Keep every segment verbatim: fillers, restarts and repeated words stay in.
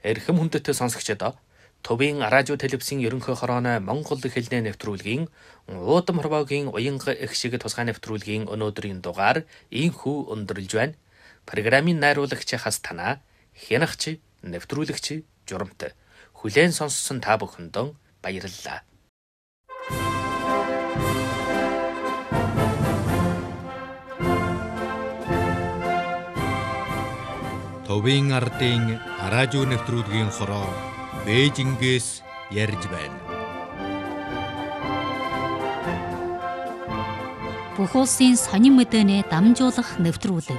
Эрхэм хүндэт сонсогчдоо Төвийн радио телевизийн ерөнхий хорооны Монгол хэлний нэвтрүүлгийн Уудам хорвоогийн уянга их шиг тусгай нэвтрүүлгийн өнөөдрийн дугаар ийхүү өндөрлж байна. Программын найруулагч хас танаа, хянагч, нэвтрүүлэгч журамт хүлээн сонссон та бүхэндээ баярлалаа. Төвийн ардын радио нэвтрүүлгийн хороо Бээжингээс ярьж байна. Бүх улсын сонин мэдээний дамжуулах нэвтрүүлэг.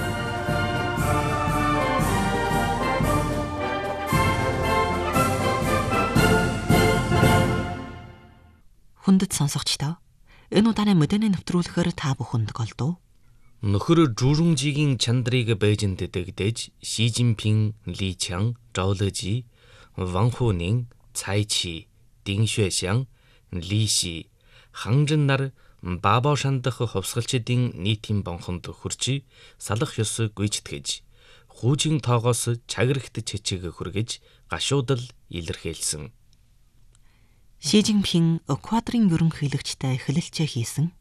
Хүндэт сонсогчдоо энэ удааны мэдээний нэвтрүүлгээр та бүхэнд голдов. Нөхөр Журунжигийн чандрыг Бээжинд дэгдэж Ши Жинпин, Ли Чан, Зhao Lejie, Wang Huning, Cai Qi, Ding Xuexiang, Li Xi, Han Zhen нар Баабошан дахь хувьсгалчдын нийтийн бонхонд хүрч салах ёс гүйцэтгэж хуучин тоогоос чаграгт чичиг хүргэж гашуудал илэрхийлсэн. Ши Жинпин Эквадорын ерөнхийлөгчтэй хэлэлцээ хийсэн.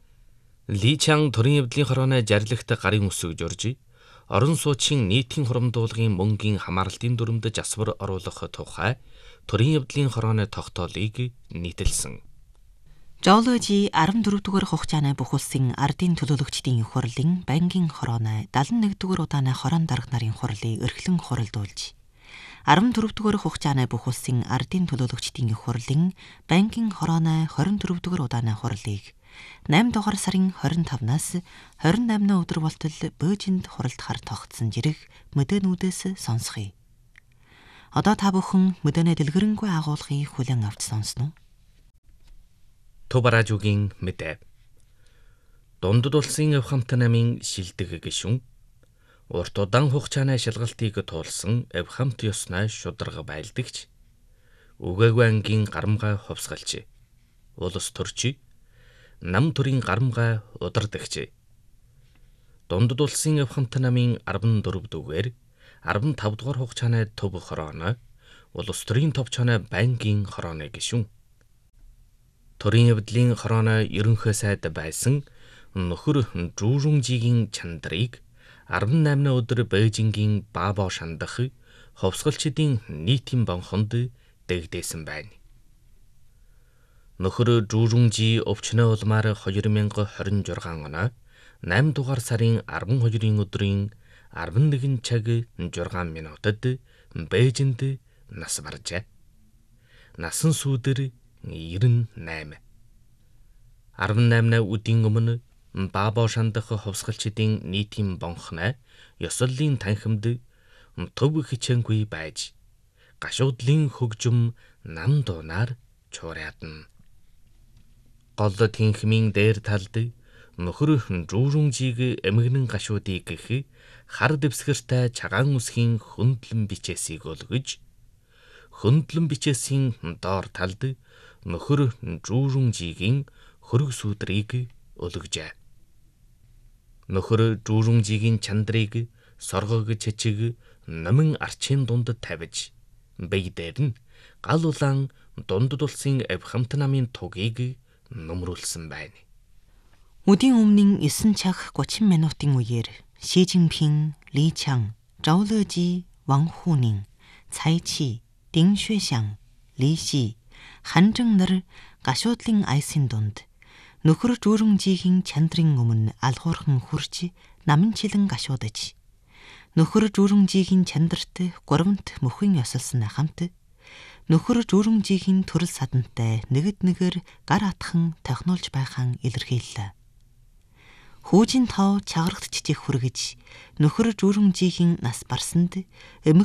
Ли Чан төрийн явдлын хорооны жарилагт гарын үсэг журж орон суучин нийтийн хурамдуулгын мөнгийн хамаарлтын дүрмд засвар оруулах тухай төрийн явдлын хорооны тогтоолыг нийтэлсэн. Zhao Lejie арван дөрөвдүгээр хугацааны бүх улсын ардын төлөөлөгчдийн их хурлын банкийн хорооны даалан нэгдүгээр удааны хороон дарга нарын хурлыг эрхлэн хуралдуулж, арван дөрөвдүгээр хугацааны бүх улсын ардын төлөөлөгчдийн их хурлын банкийн хорооны хорин дөрөвдүгээр удааны хурлыг найман дугаар сарын хорин тавнаас хорин наймны өдөр болтол Бээжинд хуралдахаар тогтсон жирэх мэдээнүүдээс сонсхий. Одоо та бүхэн мэдээний дэлгэрэнгүй агуулгыг хүлээн авч сонсноо. Тубаражугийн мэдээ. Дундад улсын Эвхамт намын шилдэг гишүүн урт удаан хугацааны шалгалтыг туулсан Эвхамт ёсны шударга байлдагч Үгээгүй ангийн гарамгай хувьсгалч улс төрчий нам төрийн гарамгай удирдагч Дундад улсын Эвхамт намын арван дөрөвдүгээр арван тавдугаар хугацааны төв хорооны улс төрийн товчооны банкийн хорооны гишүүн төрийн явдлын хорооны ерөнхий сайд байсан нөхөр Журунжигийн чандрыг арван наймны өдөр Бээжингийн Баабошан дахь хувьсгалчдын нийтийн бонхонд дэгдээсэн байна. Нөхөр Журунжи өвчнөө улмаар хоёр мянга хорин жургаан оноо найман дугаар сарын арван хоёрын өдрийн арван нэгэн цаг жургаан минутад Бээжинд нас баржээ. Насан сүүдэр нэрэн найм. арван наймны үдийн өмнө Баабошан дахь хувьсгалчдын нийтийн бонхны ёслолын танхимд төв хичээнгүй байж гашуудлын хөгжим нам дуунаар чуурядна. Гол тэнхмийн дээр талд нөхөр Журунжиг эмгэнэн гашуудыг гэх хар дэвсгэртэй чагаан үсгийн хөндлөн бичээсийг өлгөж хөндлөн бичээсийн доор талд нөхөр Журунжигийн хөрөг сүдрийг өлгөжээ. Нөхөр Журунжигийн чандрыг соргог чичиг номин арчийн дунд тавьж бие дээр нь гал улаан дундад улсын Эвхамт намын тугийг нөмрүүлсэн байна. Өдийн өмнө нine цаг гучин минутын үеэр Ши Жинпин, Ли Чан, Zhao Lejie, Wang Huning, Cai Qi, Ding Xuexiang, Li Xi, Han Zhen нар гашуудлын айсын дунд нөхөр Журунжигийн чандрын өмнө алгуурхан хурж наманчилан гашуудаж нөхөр Журунжигийн чандарт гуравнт мөхөн ёсолсон хамт нөхөр Журунжигийн төрөл садантай нэгд нэгээр гар атхан тохиолж байхаан илэрхийллээ. Хүүжин тав чагарагт чичиг хүргэж нөхөр Журунжигийн нас барсанд эмэг